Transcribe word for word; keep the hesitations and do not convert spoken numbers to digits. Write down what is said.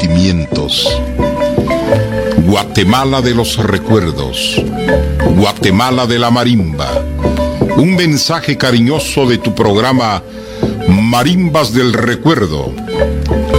sentimientos. Guatemala de los recuerdos, Guatemala de la marimba. Un mensaje cariñoso de tu programa Marimbas del Recuerdo,